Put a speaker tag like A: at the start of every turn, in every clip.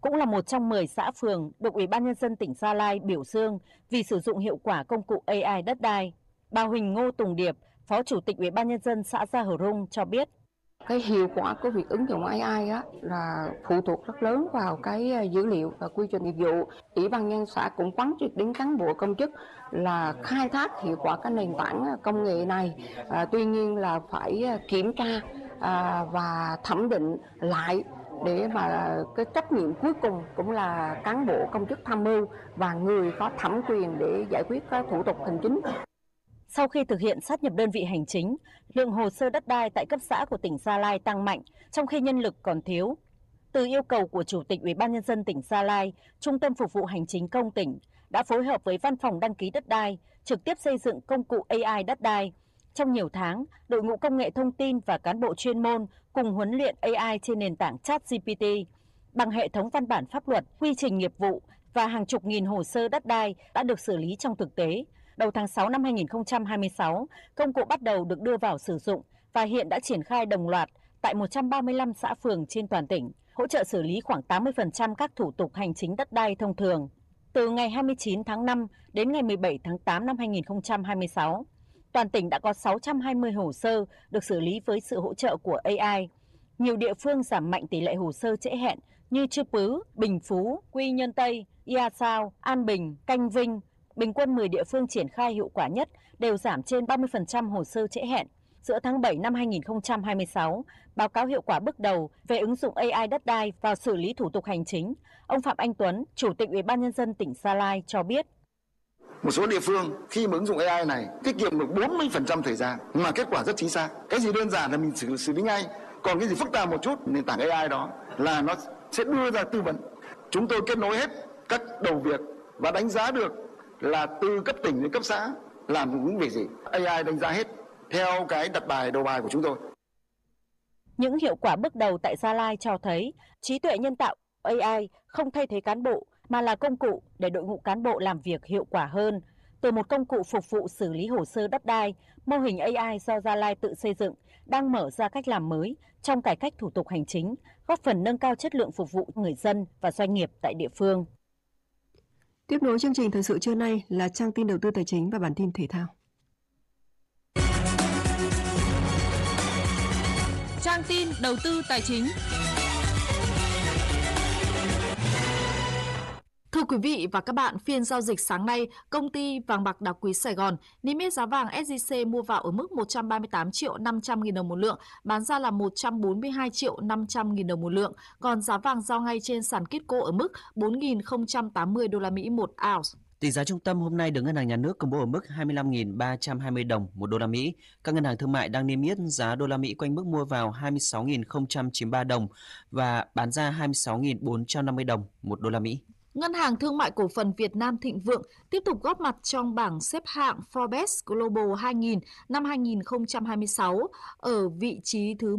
A: cũng là một trong 10 xã phường được Ủy ban Nhân dân tỉnh Gia Lai biểu dương vì sử dụng hiệu quả công cụ AI đất đai. Bà Huỳnh Ngô Tùng Điệp, Phó Chủ tịch Ủy ban Nhân dân xã Gia Hờ Rung cho biết.
B: Cái hiệu quả của việc ứng dụng AI á, là phụ thuộc rất lớn vào cái dữ liệu và quy trình nghiệp vụ. Ủy ban nhân xã cũng quán triệt đến cán bộ công chức là khai thác hiệu quả cái nền tảng công nghệ này. Tuy nhiên là phải kiểm tra và thẩm định lại để mà cái trách nhiệm cuối cùng cũng là cán bộ công chức tham mưu và người có thẩm quyền để giải quyết các thủ tục hành chính.
A: Sau khi thực hiện sát nhập đơn vị hành chính, lượng hồ sơ đất đai tại cấp xã của tỉnh Gia Lai tăng mạnh, trong khi nhân lực còn thiếu. Từ yêu cầu của Chủ tịch Ủy ban Nhân dân tỉnh Gia Lai, Trung tâm Phục vụ Hành chính công tỉnh đã phối hợp với Văn phòng đăng ký đất đai, trực tiếp xây dựng công cụ AI đất đai. Trong nhiều tháng, đội ngũ công nghệ thông tin và cán bộ chuyên môn cùng huấn luyện AI trên nền tảng ChatGPT. Bằng hệ thống văn bản pháp luật, quy trình nghiệp vụ và hàng chục nghìn hồ sơ đất đai đã được xử lý trong thực tế. Đầu tháng 6 năm 2026, công cụ bắt đầu được đưa vào sử dụng và hiện đã triển khai đồng loạt tại 135 xã phường trên toàn tỉnh, hỗ trợ xử lý khoảng 80% các thủ tục hành chính đất đai thông thường. Từ ngày 29 tháng 5 đến ngày 17 tháng 8 năm 2026, toàn tỉnh đã có 620 hồ sơ được xử lý với sự hỗ trợ của AI. Nhiều địa phương giảm mạnh tỷ lệ hồ sơ trễ hẹn như Chư Pứ, Bình Phú, Quy Nhơn Tây, Ia Sao, An Bình, Canh Vinh. Bình quân 10 địa phương triển khai hiệu quả nhất đều giảm trên 30% hồ sơ trễ hẹn. Giữa tháng 7 năm 2026, báo cáo hiệu quả bước đầu về ứng dụng AI đất đai vào xử lý thủ tục hành chính, ông Phạm Anh Tuấn, Chủ tịch Ủy ban Nhân dân tỉnh Gia Lai cho biết.
C: Một số địa phương khi mà ứng dụng AI này tiết kiệm được 40% thời gian mà kết quả rất chính xác. Cái gì đơn giản là mình xử lý ngay, còn cái gì phức tạp một chút nền tảng AI đó là nó sẽ đưa ra tư vấn. Chúng tôi kết nối hết các đầu việc và đánh giá được là từ cấp tỉnh đến cấp xã làm những việc gì. AI đánh giá hết theo cái đặt bài đầu bài của chúng tôi.
A: Những hiệu quả bước đầu tại Gia Lai cho thấy trí tuệ nhân tạo AI không thay thế cán bộ mà là công cụ để đội ngũ cán bộ làm việc hiệu quả hơn. Từ một công cụ phục vụ xử lý hồ sơ đất đai, mô hình AI do Gia Lai tự xây dựng đang mở ra cách làm mới trong cải cách thủ tục hành chính, góp phần nâng cao chất lượng phục vụ người dân và doanh nghiệp tại địa phương.
D: Tiếp nối chương trình thời sự trưa nay là trang tin đầu tư tài chính và bản tin thể thao.
E: Trang tin đầu tư tài chính. Thưa quý vị và các bạn, phiên giao dịch sáng nay, công ty vàng bạc đá quý Sài Gòn niêm yết giá vàng SJC mua vào ở mức 138 triệu 500 nghìn đồng một lượng, bán ra là 142 triệu 500 nghìn đồng một lượng, còn giá vàng giao ngay trên sàn Kitco ở mức 4.080 đô la Mỹ một ounce.
F: Tỷ giá trung tâm hôm nay được Ngân hàng Nhà nước công bố ở mức 25.320 đồng một đô la Mỹ. Các ngân hàng thương mại đang niêm yết giá đô la Mỹ quanh mức mua vào 26.093 đồng và bán ra 26.450 đồng một đô la Mỹ.
E: Ngân hàng Thương mại Cổ phần Việt Nam Thịnh Vượng tiếp tục góp mặt trong bảng xếp hạng Forbes Global 2000 năm 2026 ở vị trí thứ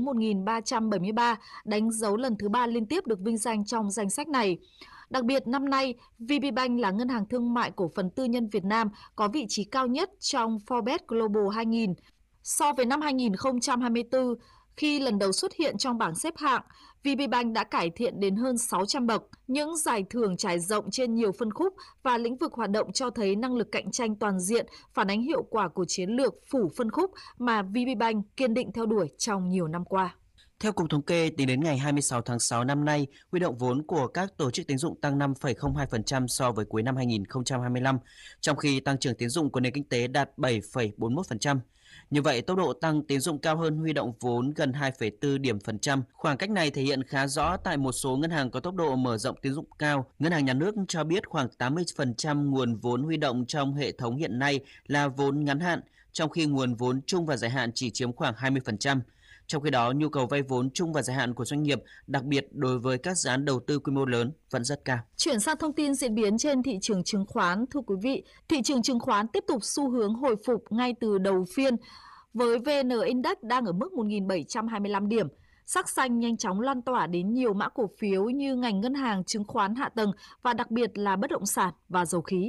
E: 1373, đánh dấu lần thứ 3 liên tiếp được vinh danh trong danh sách này. Đặc biệt năm nay, VPBank là ngân hàng thương mại cổ phần tư nhân Việt Nam có vị trí cao nhất trong Forbes Global 2000. So với năm 2024, khi lần đầu xuất hiện trong bảng xếp hạng, VPBank đã cải thiện đến hơn 600 bậc. Những giải thưởng trải rộng trên nhiều phân khúc và lĩnh vực hoạt động cho thấy năng lực cạnh tranh toàn diện, phản ánh hiệu quả của chiến lược phủ phân khúc mà VPBank kiên định theo đuổi trong nhiều năm qua.
F: Theo Cục Thống kê, tính đến ngày 26 tháng 6 năm nay, huy động vốn của các tổ chức tín dụng tăng 5,02% so với cuối năm 2025, trong khi tăng trưởng tín dụng của nền kinh tế đạt 7,41%. Như vậy, tốc độ tăng tín dụng cao hơn huy động vốn gần 2,4 điểm phần trăm. Khoảng cách này thể hiện khá rõ tại một số ngân hàng có tốc độ mở rộng tín dụng cao. Ngân hàng Nhà nước cho biết khoảng 80% nguồn vốn huy động trong hệ thống hiện nay là vốn ngắn hạn, trong khi nguồn vốn trung và dài hạn chỉ chiếm khoảng 20%. Trong khi đó, nhu cầu vay vốn trung và dài hạn của doanh nghiệp, đặc biệt đối với các dự án đầu tư quy mô lớn, vẫn rất cao.
E: Chuyển sang thông tin diễn biến trên thị trường chứng khoán. Thưa quý vị, thị trường chứng khoán tiếp tục xu hướng hồi phục ngay từ đầu phiên, với VN Index đang ở mức 1.725 điểm. Sắc xanh nhanh chóng lan tỏa đến nhiều mã cổ phiếu như ngành ngân hàng, chứng khoán hạ tầng và đặc biệt là bất động sản và dầu khí.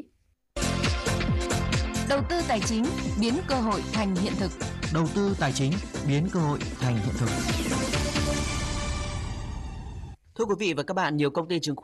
G: Đầu tư tài chính biến cơ hội thành hiện thực.
H: Đầu tư tài chính biến cơ hội thành hiện thực.
F: Thưa quý vị và các bạn, nhiều công ty chứng